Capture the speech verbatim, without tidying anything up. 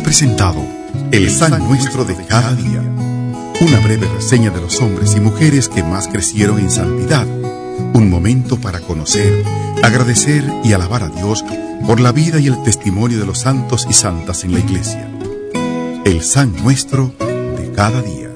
presentado El San Nuestro de cada día, una breve reseña de los hombres y mujeres que más crecieron en santidad, un momento para conocer, agradecer y alabar a Dios por la vida y el testimonio de los santos y santas en la Iglesia. El San Nuestro de cada día.